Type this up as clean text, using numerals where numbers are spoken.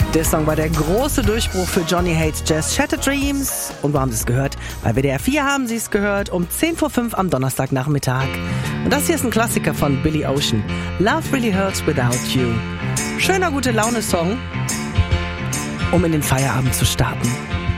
Der Song war der große Durchbruch für Johnny Hates Jazz, Shattered Dreams. Und wo haben Sie es gehört? Bei WDR 4 haben Sie es gehört, um 10:05 am Donnerstagnachmittag. Und das hier ist ein Klassiker von Billy Ocean. Love Really Hurts Without You. Schöner Gute-Laune-Song, um in den Feierabend zu starten.